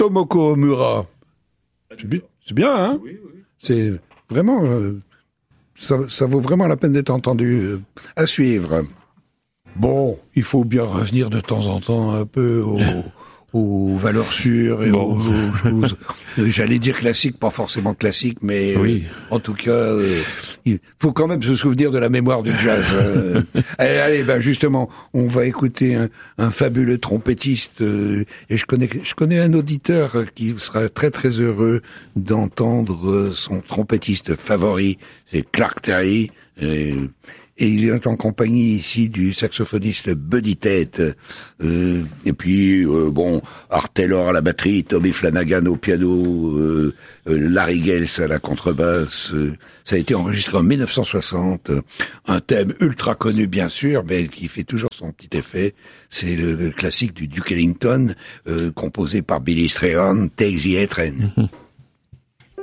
Tomoko Omura. C'est bien, hein? Oui. C'est vraiment... ça vaut vraiment la peine d'être entendu. À suivre. Bon, il faut bien revenir de temps en temps un peu aux valeurs sûres et aux choses, j'allais dire classiques, pas forcément classiques, mais en tout cas, il faut quand même se souvenir de la mémoire du jazz. Allez, justement, on va écouter un fabuleux trompettiste, et je connais un auditeur qui sera très très heureux d'entendre son trompettiste favori, c'est Clark Terry. Et il est en compagnie ici du saxophoniste Buddy Tate, et puis Art Taylor à la batterie, Tommy Flanagan au piano, Larry Gales à la contrebasse. Ça a été enregistré en 1960, un thème ultra connu bien sûr, mais qui fait toujours son petit effet. C'est le classique du Duke Ellington, composé par Billy Strayhorn, Take the A Train.